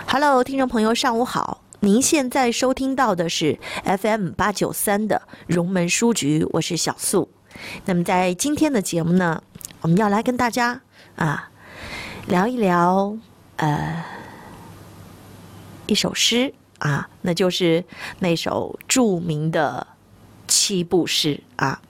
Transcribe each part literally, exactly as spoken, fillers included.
Hello， 听众朋友，上午好。您现在收听到的是 F M 八九三的荣门书局，我是小素。那么在今天的节目呢，我们要来跟大家啊聊一聊呃一首诗啊，那就是那首著名的七步诗啊。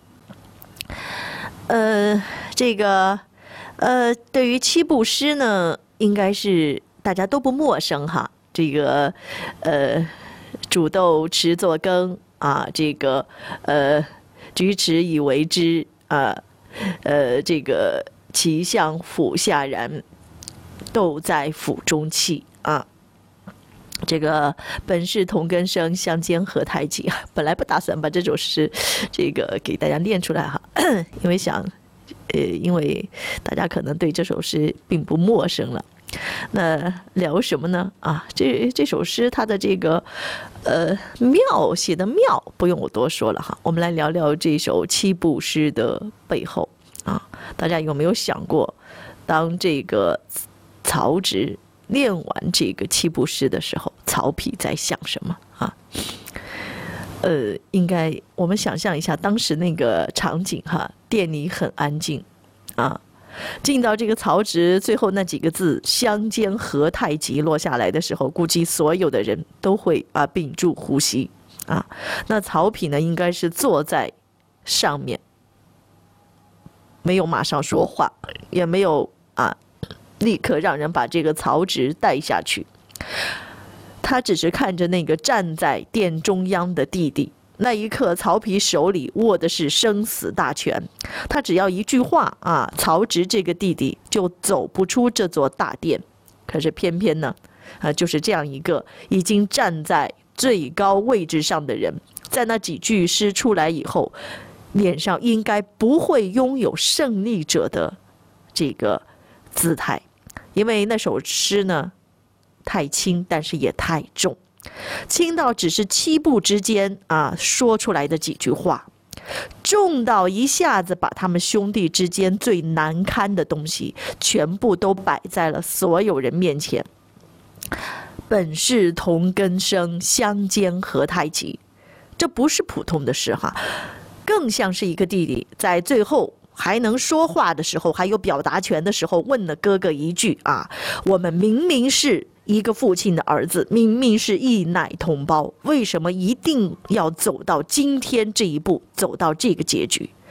呃，这个呃，对于七步诗呢，应该是大家都不陌生哈。这个呃，煮豆持作羹啊，这个呃，举匙以为汁啊，呃，这个其相釜下燃，豆在釜中泣啊。这个本是同根生，相煎何太急啊！本来不打算把这首诗这个给大家念出来哈，因为想，呃，因为大家可能对这首诗并不陌生了。那聊什么呢？啊，这这首诗它的这个呃妙写的妙，不用我多说了哈。我们来聊聊这首七步诗的背后啊，大家有没有想过，当这个曹植念完这个七步诗的时候，曹丕在想什么啊？呃，应该我们想象一下当时那个场景哈，店里很安静啊。进到这个曹植最后那几个字"相煎何太急"落下来的时候，估计所有的人都会啊屏住呼吸啊。那曹丕呢，应该是坐在上面，没有马上说话，也没有啊立刻让人把这个曹植带下去。他只是看着那个站在殿中央的弟弟。那一刻，曹丕手里握的是生死大权，他只要一句话啊，曹植这个弟弟就走不出这座大殿。可是偏偏呢，啊，就是这样一个已经站在最高位置上的人，在那几句诗出来以后，脸上应该不会拥有胜利者的这个姿态，因为那首诗呢，太轻，但是也太重。轻到只是七步之间啊说出来的几句话，重到一下子把他们兄弟之间最难堪的东西全部都摆在了所有人面前。本是同根生，相煎何太急。这不是普通的事哈，更像是一个弟弟在最后还能说话的时候，还有表达权的时候，问了哥哥一句啊，我们明明是一个父亲的儿子，明明是一奶同胞，为什么一定要走到今天这一步，走到这个结局？